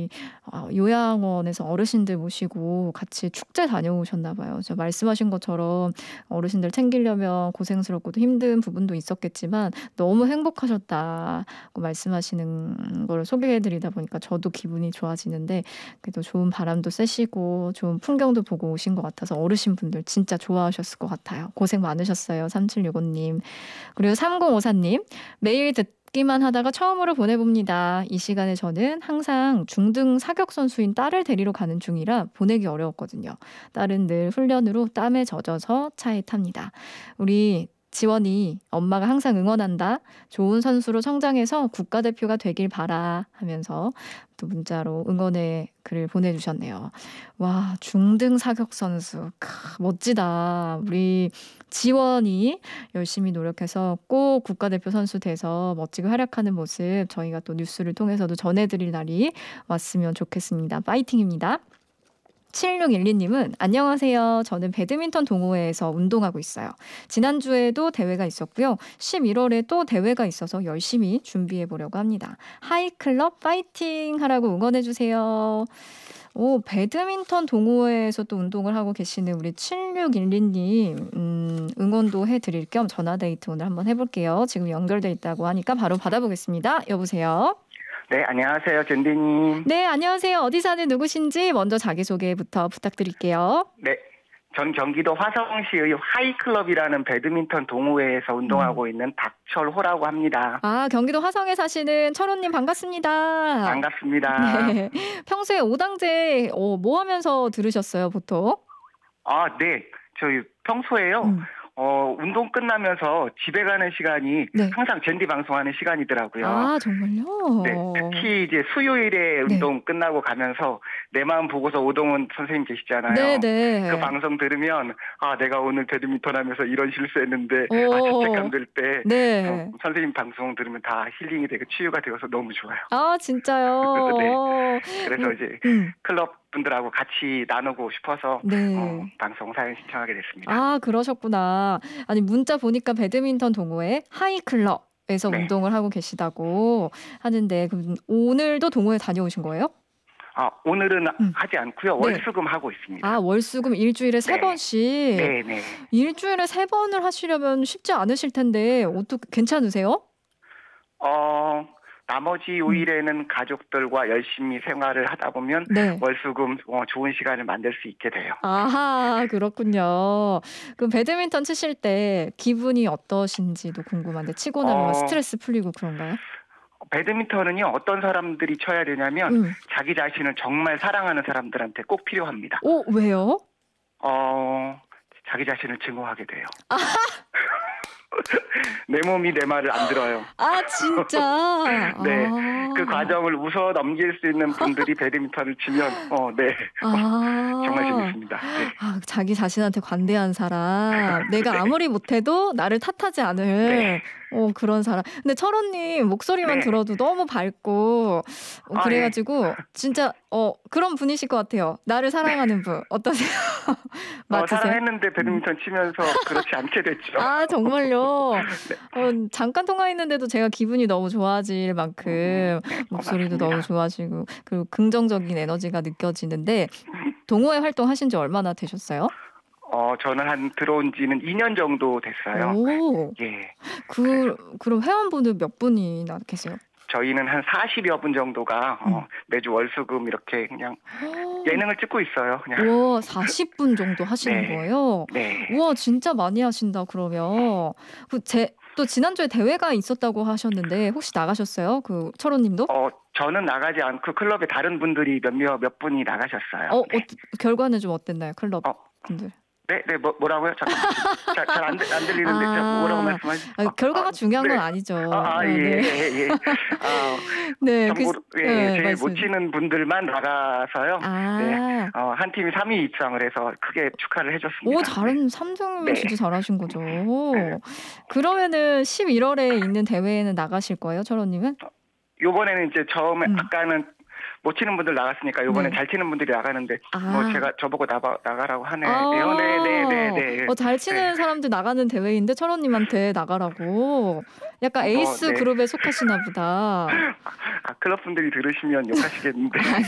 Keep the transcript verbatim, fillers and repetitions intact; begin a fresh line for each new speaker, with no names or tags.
우리 어, 요양원에서 어르신들 모시고 같이 축제 다녀오셨나 봐요. 저 말씀하신 것처럼 어르신들 챙기려면 고생스럽고도 힘든 부분도 있었겠지만 너무 행복하셨다고 말씀하시는 걸 소개해드리다 보니까 저도 기분이 좋아지는데 그래도 좋은 바람도 쐬시고 좋은 풍경도 보고 오신 것 같아서 어르신분들 진짜 좋아하셨을 것 같아요. 고생 많으셨어요. 삼칠육오님. 그리고 삼공오사님. 매일 듣기만 하다가 처음으로 보내봅니다. 이 시간에 저는 항상 중등 사격 선수인 딸을 데리러 가는 중이라 보내기 어려웠거든요. 딸은 늘 훈련으로 땀에 젖어서 차에 탑니다. 우리 지원이 엄마가 항상 응원한다. 좋은 선수로 성장해서 국가대표가 되길 바라 하면서 또 문자로 응원의 글을 보내주셨네요. 와, 중등 사격 선수. 크, 멋지다. 우리 지원이 열심히 노력해서 꼭 국가대표 선수 돼서 멋지게 활약하는 모습 저희가 또 뉴스를 통해서도 전해드릴 날이 왔으면 좋겠습니다. 파이팅입니다. 칠육일이님은 안녕하세요. 저는 배드민턴 동호회에서 운동하고 있어요. 지난주에도 대회가 있었고요. 십일월에 또 대회가 있어서 열심히 준비해 보려고 합니다. 하이클럽 파이팅 하라고 응원해 주세요. 오, 배드민턴 동호회에서 또 운동을 하고 계시는 우리 칠육일이님 음, 응원도 해드릴 겸 전화데이트 오늘 한번 해볼게요. 지금 연결돼 있다고 하니까 바로 받아보겠습니다. 여보세요?
네, 안녕하세요. 젠디님.
네, 안녕하세요. 어디 사는 누구신지 먼저 자기소개부터 부탁드릴게요.
네, 전 경기도 화성시의 하이클럽이라는 배드민턴 동호회에서 운동하고 음. 있는 박철호라고 합니다.
아, 경기도 화성에 사시는 철호님 반갑습니다.
반갑습니다.
네, 평소에 오당제 어, 뭐 하면서 들으셨어요, 보통?
아, 네. 저희 평소에요. 음. 어, 운동 끝나면서 집에 가는 시간이 네. 항상 젠디 방송하는 시간이더라고요.
아, 정말요?
네. 특히 이제 수요일에
네.
운동 끝나고 가면서 내 마음 보고서 오동훈 선생님 계시잖아요.
네네.
그 방송 들으면 아, 내가 오늘 배드민턴 하면서 이런 실수했는데
오.
아, 죄책감 들 때
네.
어, 선생님 방송 들으면 다 힐링이 되고 치유가 되어서 너무 좋아요.
아, 진짜요?
네. 그래서 이제
음.
클럽 분들하고 같이 나누고 싶어서
네.
어, 방송 사연 신청하게 됐습니다.
아, 그러셨구나. 아니, 문자 보니까 배드민턴 동호회 하이클럽에서 네. 운동을 하고 계시다고 하는데 그럼 오늘도 동호회 다녀오신 거예요?
아, 오늘은
음.
하지 않고요.
네.
월수금 하고 있습니다.
아, 월수금 일주일에 세
네.
번씩?
네, 네.
일주일에 세 번을 하시려면 쉽지 않으실 텐데 어떻게 괜찮으세요?
어... 나머지 요일에는 가족들과 열심히 생활을 하다 보면 네. 월수금 어, 좋은 시간을 만들 수 있게 돼요.
아하, 그렇군요. 그럼 배드민턴 치실 때 기분이 어떠신지도 궁금한데 치고 나면 어, 스트레스 풀리고 그런가요?
배드민턴은요. 어떤 사람들이 쳐야 되냐면 음. 자기 자신을 정말 사랑하는 사람들한테 꼭 필요합니다.
오, 왜요?
어, 자기 자신을 증오하게 돼요. 내 몸이 내 말을 안 들어요.
아, 진짜?
네.
아.
그 과정을 웃어 넘길 수 있는 분들이 배드민턴을 치면, 어, 네. 아. 정말 재밌습니다. 네.
아, 자기 자신한테 관대한 사람. 내가 아무리 못해도 나를 탓하지 않을 네. 어, 그런 사람. 근데 철호님 목소리만 네. 들어도 너무 밝고, 어, 그래가지고, 아, 네. 진짜, 어, 그런 분이실 것 같아요. 나를 사랑하는 분. 어떠세요?
맞으세요? 어, 사랑했는데 배드민턴 치면서 그렇지 않게 됐죠.
아, 정말요? 네. 어, 잠깐 통화했는데도 제가 기분이 너무 좋아질 만큼 음, 네, 목소리도 너무 좋아지고 그리고 긍정적인 에너지가 느껴지는데 동호회 활동하신 지 얼마나 되셨어요?
어, 저는 한 들어온 지는 이 년 정도 됐어요.
오.
예.
그, 그럼 회원분들 몇 분이나 계세요?
저희는 한 사십여 분 정도가 음. 어, 매주 월수금 이렇게 그냥 예능을 찍고 있어요. 그냥.
와, 사십 분 정도 하시는
네.
거예요?
네.
우와, 진짜 많이 하신다, 그러면. 그 제, 또 지난주에 대회가 있었다고 하셨는데 혹시 나가셨어요? 그 철호님도?
어, 저는 나가지 않고 클럽에 다른 분들이 몇몇 몇 분이 나가셨어요.
어,
네.
어, 결과는 좀 어땠나요, 클럽
어.
분들?
네, 네, 뭐, 뭐라고요? 잘, 잘 안, 안 들리는데, 아, 뭐라고 말씀하시죠?
아, 결과가 아, 중요한
네.
건 아니죠.
아, 아 네. 예, 예, 예. 아,
네,
참고로,
그,
예,
네,
제일
말씀.
못 치는 분들만 나가서요.
아.
네, 어, 한 팀이 삼 위 입상을 해서 크게 축하를 해줬습니다.
오, 잘한, 삼 등이면
네.
진짜 잘하신 거죠. 네. 그러면은 십일월에 있는 대회에는 나가실 거예요, 철호님은?
요번에는 이제 처음에,
음.
아까는 못 치는 분들 나갔으니까 요번에
네.
잘 치는 분들이 나가는데
아.
뭐 제가 저보고 나가, 나가라고 하네요.
아.
네, 네, 네, 네.
어, 잘 치는 네. 사람들 나가는 대회인데 철호님한테 나가라고. 약간 에이스
어, 네.
그룹에 속하시나 보다.
아, 클럽 분들이 들으시면 욕하시겠는데.